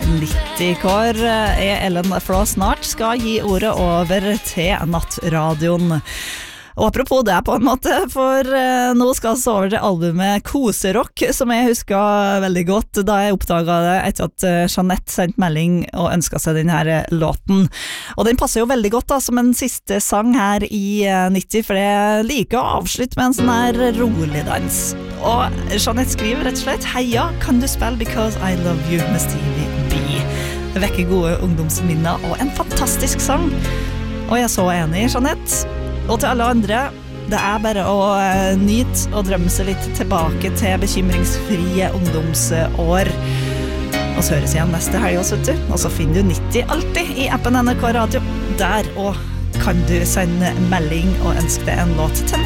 90, hvor Ellen Flå snart skal gi ordet over til nattradioen. Og apropos det på en måte, for nå skal vi over til albumet Koserock, som jeg husker veldig godt da jeg oppdaget det etter at Jeanette sendte melding og ønsket seg denne låten. Og den passer jo veldig godt da, som en siste sang her i 90, for jeg liker å avslutte med en sånn her rolig dans. Og Jeanette skriver rett og slett, «Heia, kan du spille Because I Love You med Stevie B?» Det vekker gode ungdomsminner og en fantastisk sang. Og jeg er så enig, Jeanette. Og til alle andre, det er bare å nyte og drømme seg litt tilbake til bekymringsfrie ungdomsår. Og så høres igjen neste helg også, vet du. Og så finner du 90 alltid i appen NRK Radio. Der og kan du sende melding og ønske deg en låt til